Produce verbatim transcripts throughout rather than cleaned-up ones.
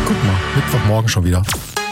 Guck mal, Mittwochmorgen schon wieder.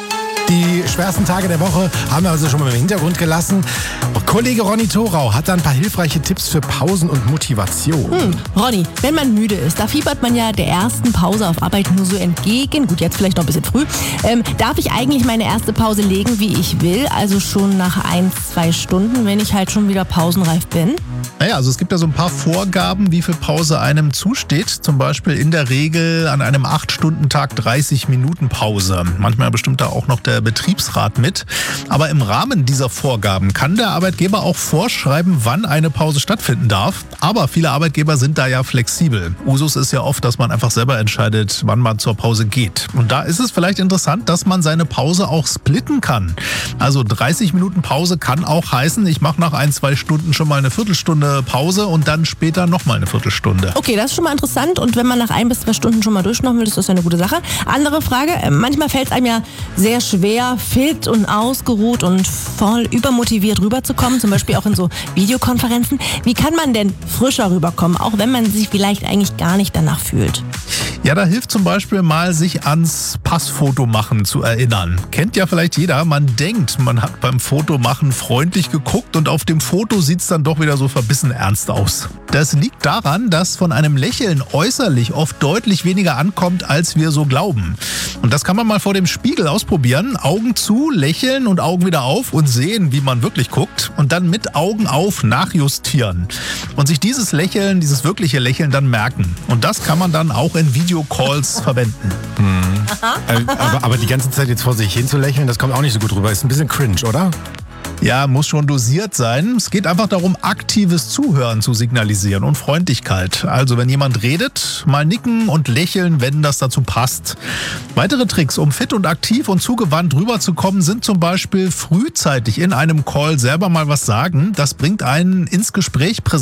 Die schwersten Tage der Woche haben wir also schon mal im Hintergrund gelassen. Kollege Ronny Thorau hat da ein paar hilfreiche Tipps für Pausen und Motivation. Hm, Ronny, wenn man müde ist, da fiebert man ja der ersten Pause auf Arbeit nur so entgegen. Gut, jetzt vielleicht noch ein bisschen früh. Ähm, darf ich eigentlich meine erste Pause legen, wie ich will? Also schon nach ein, zwei Stunden, wenn ich halt schon wieder pausenreif bin? Naja, also es gibt ja so ein paar Vorgaben, wie viel Pause einem zusteht. Zum Beispiel in der Regel an einem acht Stunden Tag dreißig Minuten Pause. Manchmal bestimmt da auch noch der Betriebsrat mit. Aber im Rahmen dieser Vorgaben kann der Arbeitgeber auch vorschreiben, wann eine Pause stattfinden darf. Aber viele Arbeitgeber sind da ja flexibel. Usus ist ja oft, dass man einfach selber entscheidet, wann man zur Pause geht. Und da ist es vielleicht interessant, dass man seine Pause auch splitten kann. Also dreißig Minuten Pause kann auch heißen, ich mache nach ein, zwei Stunden schon mal eine Viertelstunde Pause und dann später nochmal eine Viertelstunde. Okay, das ist schon mal interessant. Und wenn man nach ein bis zwei Stunden schon mal durchschnaufen will, ist das ja eine gute Sache. Andere Frage, manchmal fällt es einem ja sehr schwer, fit und ausgeruht und voll übermotiviert rüberzukommen, zum Beispiel auch in so Videokonferenzen. Wie kann man denn frischer rüberkommen, auch wenn man sich vielleicht eigentlich gar nicht danach fühlt? Ja, da hilft zum Beispiel mal, sich ans Passfotomachen zu erinnern. Kennt ja vielleicht jeder, man denkt, man hat beim Fotomachen freundlich geguckt und auf dem Foto sieht es dann doch wieder so verbissen ernst aus. Das liegt daran, dass von einem Lächeln äußerlich oft deutlich weniger ankommt, als wir so glauben. Und das kann man mal vor dem Spiegel ausprobieren. Augen zu, lächeln und Augen wieder auf und sehen, wie man wirklich guckt. Und dann mit Augen auf nachjustieren. Und sich dieses Lächeln, dieses wirkliche Lächeln dann merken. Und das kann man dann auch in Videocalls verwenden. Hm. aber, aber die ganze Zeit jetzt vor sich hin zu lächeln, das kommt auch nicht so gut rüber. Ist ein bisschen cringe, oder? Ja, muss schon dosiert sein. Es geht einfach darum, aktives Zuhören zu signalisieren und Freundlichkeit. Also wenn jemand redet, mal nicken und lächeln, wenn das dazu passt. Weitere Tricks, um fit und aktiv und zugewandt rüberzukommen, sind zum Beispiel frühzeitig in einem Call selber mal was sagen. Das bringt einen ins Gespräch.